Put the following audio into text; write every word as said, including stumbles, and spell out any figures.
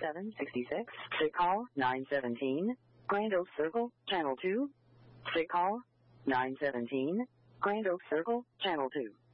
seven sixty-six. Sick call nine seventeen. Grand Oak Circle, Channel two. Sick call nine seventeen. Grand Oak Circle, Channel two.